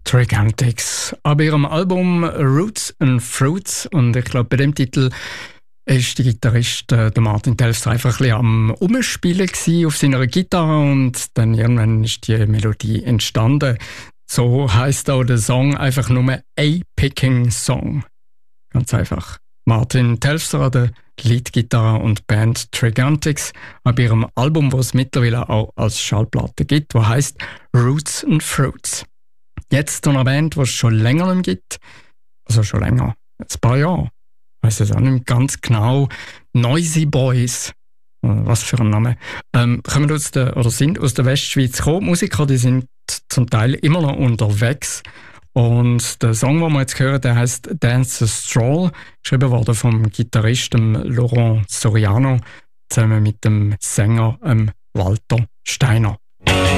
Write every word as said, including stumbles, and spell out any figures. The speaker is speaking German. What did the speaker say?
Trigantics. Ab ihrem Album Roots and Fruits, und ich glaube, bei dem Titel ist der Gitarrist äh, der Martin Telstra einfach ein bisschen am Umspielen gewesen auf seiner Gitarre, und dann irgendwann ist die Melodie entstanden. So heisst auch der Song einfach nur A Picking Song. Ganz einfach. Martin Telstra, der Leadgitarre und Band Trigantics, ab ihrem Album, das es mittlerweile auch als Schallplatte gibt, das heisst Roots and Fruits. Jetzt zu einer Band, die es schon länger nicht mehr gibt, also schon länger, ein paar Jahre, ich weiss es auch nicht mehr ganz genau, Noisy Boys, was für ein Name, ähm, kommen aus der, oder sind aus der Westschweiz gekommen. Die Musiker, die sind zum Teil immer noch unterwegs, und der Song, den wir jetzt hören, der heisst Dance a Stroll, geschrieben worden vom Gitarristen Laurent Soriano zusammen mit dem Sänger ähm, Walter Steiner.